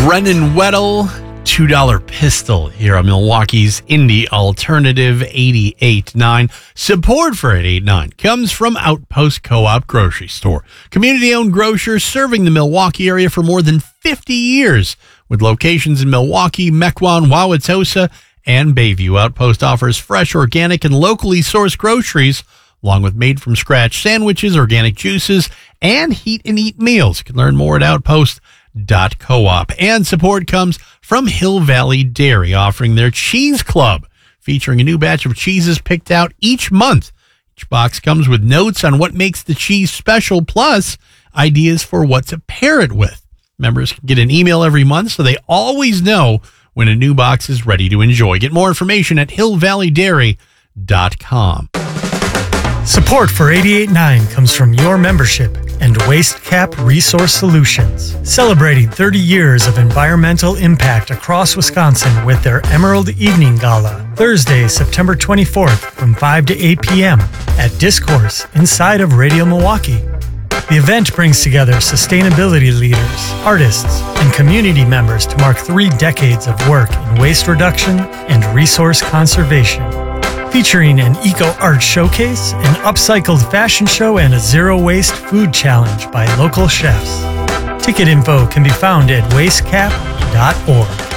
Brennan Weddle, $2 Pistol here on Milwaukee's Indie Alternative 88.9. Support for 88.9 comes from Outpost Co-op Grocery Store. Community-owned grocers serving the Milwaukee area for more than 50 years. With locations in Milwaukee, Mequon, Wauwatosa, and Bayview. Outpost offers fresh, organic, and locally sourced groceries, along with made-from-scratch sandwiches, organic juices, and heat-and-eat meals. You can learn more at Outpost.coop. And support comes from Hill Valley Dairy, offering their Cheese Club, featuring a new batch of cheeses picked out each month. Each box comes with notes on what makes the cheese special, plus ideas for what to pair it with. Members can get an email every month, so they always know when a new box is ready to enjoy. Get more information at hillvalleydairy.com. Support for 88.9 comes from your membership and Waste Cap Resource Solutions, celebrating 30 years of environmental impact across Wisconsin with their Emerald Evening Gala, Thursday, September 24th from 5 to 8 p.m. at Discourse inside of Radio Milwaukee. The event brings together sustainability leaders, artists, and community members to mark 3 decades of work in waste reduction and resource conservation. Featuring an eco-art showcase, an upcycled fashion show, and a zero-waste food challenge by local chefs. Ticket info can be found at wastecap.org.